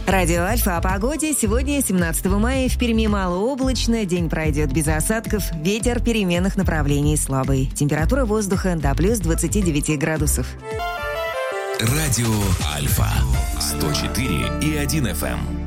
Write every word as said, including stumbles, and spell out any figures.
Радио Альфа о погоде. Сегодня, семнадцатого мая, в Перми малооблачно, день пройдет без осадков, ветер переменных направлений слабый. Температура воздуха до плюс двадцати девяти градусов. Радио Альфа сто четыре и один эф эм.